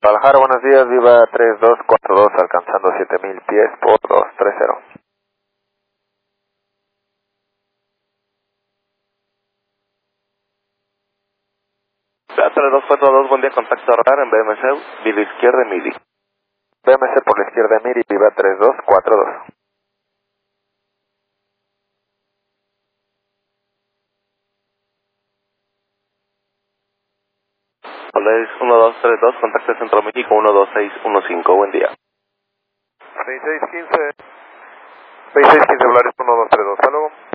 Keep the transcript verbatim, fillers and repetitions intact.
Guadalajara, buenos días, Viva tres dos cuatro dos, alcanzando siete mil pies por dos tres cero. tres dos cuatro dos, buen día, contacto radar en B M C, Vila Izquierda, Mili. B M C por la izquierda, Miri, Viva tres dos cuatro dos. Hola, uno dos tres dos, contacto Centro México uno dos seis uno cinco, buen día. seis seis uno cinco, seis seis uno cinco, Volaris uno dos tres dos, hasta luego.